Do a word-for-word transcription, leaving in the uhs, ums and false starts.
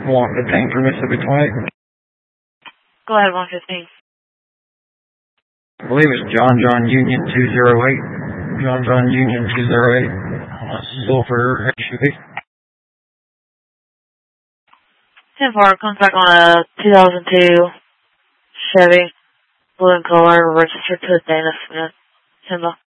one fifteen for Mississippi twenty-eight. Go ahead, one fifteen. I believe it's John John Union two oh eight. John John Union two oh eight. That's Sulphur S U V. ten four, comes back on a two thousand two Chevy, blue in color, registered to Dana Smith. Simba.